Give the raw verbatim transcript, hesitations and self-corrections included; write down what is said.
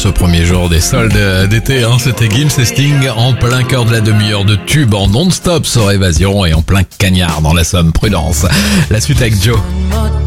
ce premier jour des soldes d'été. Hein. C'était Gims et Sting en plein cœur de la demi-heure de tube en non-stop sur Évasion et en plein cagnard dans la Somme. Prudence. La suite avec Joe.